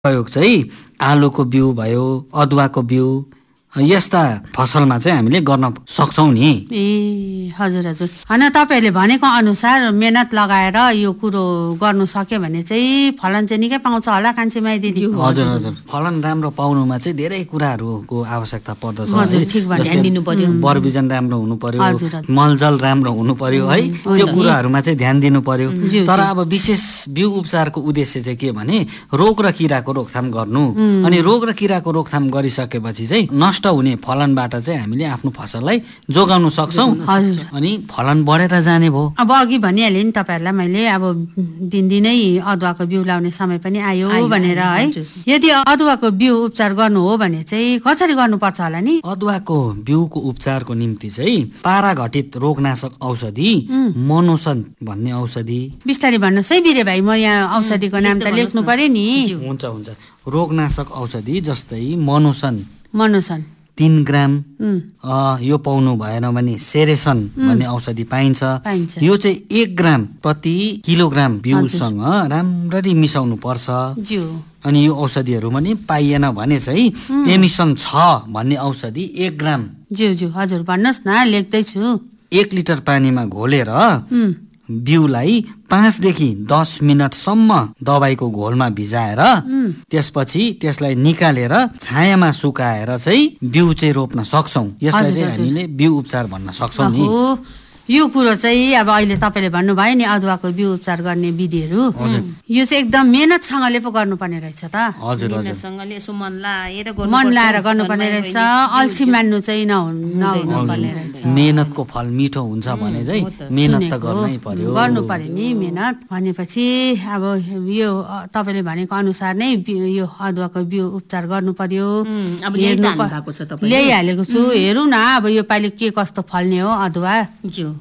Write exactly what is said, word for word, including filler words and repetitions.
प्रयोग चाहिँ आलुको बिउ भयो, अदुवाको बिउ यस्ता फसलमा चाहिँ हामीले गर्न सक्छौं नि। ए हजुर हजुर हैन, तपाईहरुले भनेको अनुसार मेहनत लगाएर यो कुरो गर्नु सक्यो भने चाहिँ फलन चाहिँ निकै पाउँछ होला कान्छी माई दिदी। हजुर हजुर फलन राम्रो पाउनुमा चाहिँ धेरै कुराहरुको आवश्यकता पर्दछ। हजुर ठीक भने ध्यान दिनु पर्यो। बरबिजन राम्रो हुनु पर्यो, मलजल राम्रो हुनु पर्यो है, त्यो कुराहरुमा चाहिँ ध्यान दिनु पर्यो। तर अब विशेष बिउ उपचारको उद्देश्य चाहिँ के भने रोग र किराको रोकथाम गर्नु, अनि रोग र किराको रोकथाम गरिसकेपछि चाहिँ नष्ट हुने फलनबाट चाहिँ हामीले आफ्नो फसललाई जोगाउन सक्छौं अनि फलन बढेर जाने भो। अब अघि भनिहालेँ नि तपाईहरुलाई मैले, अब दिनदिनै अदुवाको बिउ लाउने समय पनि आयो भनेर है। यदि अदुवाको बिउ उपचार गर्नु हो भने चाहिँ कसरी गर्नुपर्छ होला नि? अदुवाको बिउको उपचारको निम्ति चाहिँ पाराघटित रोगनाशक औषधि मोनोसन भन्ने औषधि। बिस्तारै भन्नुस् है बिरे भाइ, म यहाँ औषधिको नाम त लेख्नु पर्यो नि। हुन्छ हुन्छ रोगनाशक औषधि जस्तै मोनोसन मोनोसन तीन ग्राम, यो पाउनु भएन भने सेरेसन भन्ने औषधि पाइन्छ। यो चाहिँ एक ग्राम प्रति किलोग्राम बिउसँग राम्ररी मिसाउनु पर्छ। अनि यो औषधिहरू पनि पाइएन भने चाहिँ एमिसन छ भन्ने औषधि एक ग्राम। ज्यू ज्यू हजुर भन्नुहोस् न, लेख्दैछु। एक लिटर पानीमा घोलेर बिउलाई पाँचदेखि दस मिनटसम्म दबाईको घोलमा भिजाएर त्यसपछि त्यसलाई निकालेर छायामा सुकाएर चाहिँ बिउ चाहिँ रोप्न सक्छौं। यसलाई चाहिँ हामीले बिउ उपचार भन्न सक्छौं नि। यो कुरो चाहिँ अब अहिले तपाईले भन्नुभयो नि अदुवाको बिउ उपचार गर्ने विधिहरू, यो चाहिँ एकदम मेहनतसँगले पो गर्नुपर्ने रहेछ त। हजुर हजुर मेहनतसँगले यसो मन लाएर गर्नु मन लाएर गर्नुपर्ने रहेछ, अल्छी मान्नु चाहिँ नहुनु पर्ने रहेछ। मेहनतको फल मिठो हुन्छ भने चाहिँ मेहनत त गर्नै पर्यो, गर्नु पर्यो नि मेहनत। भनेपछि अब यो तपाईले भनेको अनुसार नै यो अदुवाको बिउ उपचार गर्नु पर्यो। अब ल्याइहाल्नु भएको छ तपाईले? ल्याइहालेको छु, हेरौँ न अब यो पालि के कस्तो फल्ने हो अदुवा।